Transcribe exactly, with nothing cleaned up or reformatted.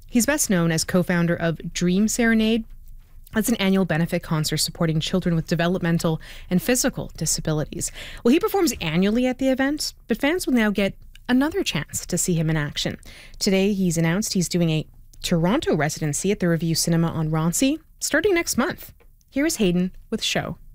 He's best known as co-founder of Dream Serenade. That's an annual benefit concert supporting children with developmental and physical disabilities. Well, he performs annually at the event, but fans will now get another chance to see him in action. Today, he's announced he's doing a Toronto residency at the Revue Cinema on Roncy starting next month. Here is Hayden with Show.